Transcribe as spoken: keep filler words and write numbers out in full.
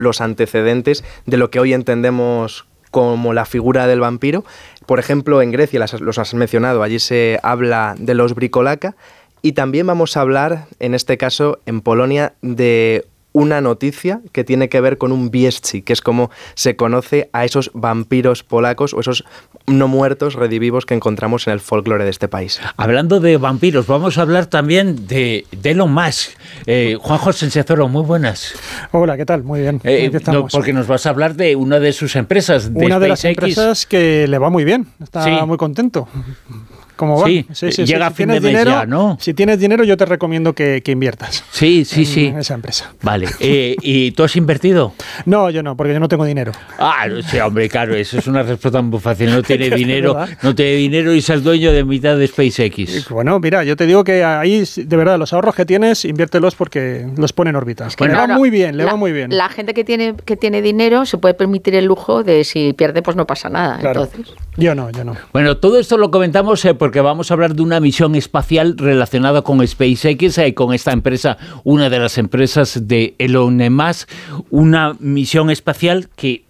los antecedentes de lo que hoy entendemos como la figura del vampiro. Por ejemplo, en Grecia, las, los has mencionado, allí se habla de los bricolaka, y también vamos a hablar, en este caso, en Polonia, de una noticia que tiene que ver con un wieszczy, que es como se conoce a esos vampiros polacos o esos no muertos redivivos que encontramos en el folclore de este país. Hablando de vampiros, vamos a hablar también de, de Elon Musk. Eh, Juanjo Sensezoro, muy buenas. Hola, ¿qué tal? Muy bien. Eh, no, porque nos vas a hablar de una de sus empresas, de Una de SpaceX. las empresas que le va muy bien, está sí. muy contento. ¿Cómo va? Sí, sí, sí, llega sí. a fin Si de mes dinero, ya, ¿no? Si tienes dinero, yo te recomiendo que, que inviertas. Sí, sí, en, sí. en esa empresa. Vale. Eh, ¿Y tú has invertido? No, yo no, porque yo no tengo dinero. Ah, sí, hombre, claro, eso es una respuesta muy fácil. No tiene dinero, ¿verdad? no tiene dinero y es el dueño de mitad de SpaceX. Bueno, mira, yo te digo que ahí, de verdad, los ahorros que tienes, inviértelos porque los pone en órbitas. Que le claro, va muy bien, le la, va muy bien. La gente que tiene, que tiene dinero se puede permitir el lujo de si pierde, pues no pasa nada. Claro. Entonces. Yo no, yo no. Bueno, todo esto lo comentamos eh, porque vamos a hablar de una misión espacial relacionada con SpaceX, eh, con esta empresa, una de las empresas de Elon Musk, una misión espacial que